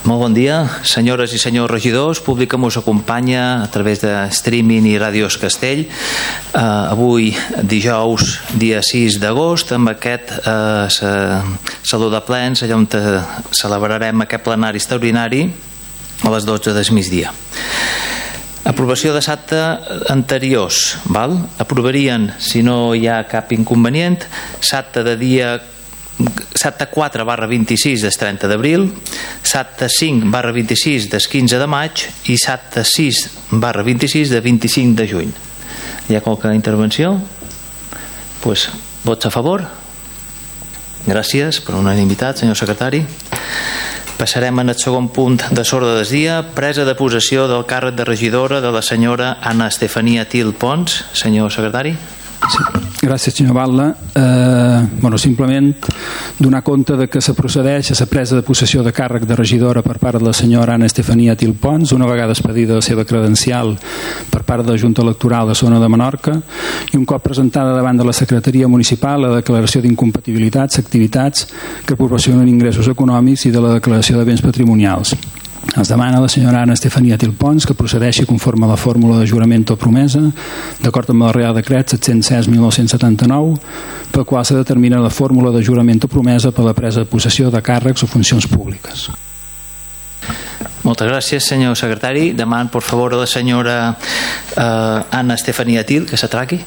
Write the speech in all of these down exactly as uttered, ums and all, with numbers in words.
Molt bon dia, senyores i senyors regidors, públic que us acompanya a través de streaming i Ràdios Castell. Eh, avui, dijous, dia sis d'agost, amb aquest eh, Saló de Plens, allà on celebrarem aquest plenari extraordinari a les dotze del migdia. Aprovació de acte anteriors, val? Aprovarien, si no hi ha cap inconvenient, acte de dia acte quatre barra vint-i-sis del trenta d'abril, acte cinc barra vint-i-sis del quinze de maig i acte sis barra vint-i-sis de vint-i-cinc de juny. Hi ha qualque intervenció? Pues, vots a favor? Gràcies per unanimitat, senyor secretari. Passarem al segon punt de l'ordre del dia, presa de possessió del càrrec de regidora de la senyora Anna Estefania Til Pons. Senyor secretari. Sí. Gràcies, senyor Batlle. Eh, bueno, simplement donar compte de que se procedeix a la presa de possessió de càrrec de regidora per part de la senyora Anna Estefania Til Pons, una vegada expedida la seva credencial per part de la Junta Electoral de Zona de Menorca i un cop presentada davant de la Secretaria Municipal la declaració d'incompatibilitats, activitats que proporcionen ingressos econòmics i de la declaració de béns patrimonials. Es demana a la senyora Anna Estefania Til Pons que procedeixi conforme a la fórmula de jurament o promesa, d'acord amb el Real Decret set-cents set mil nou-cents setanta-nou, pel qual se determina la fórmula de jurament o promesa per a la presa de possessió de càrrecs o funcions públiques. Moltes gràcies, senyor secretari. Deman, per favor, a la senyora eh, Anna Estefania Til que s'atraqui.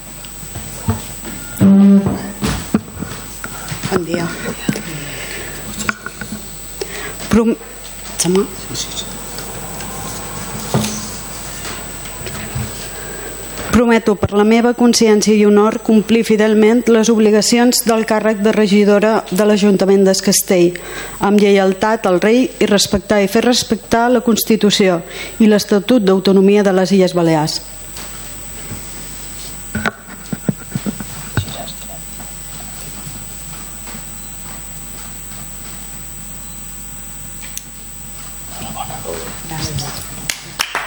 Bon dia. Prom... Prometo per la meva consciència i honor complir fidelment les obligacions del càrrec de regidora de l'Ajuntament d'Es Castell, amb lleialtat al rei i respectar i fer respectar la Constitució i l'Estatut d'Autonomia de les Illes Balears.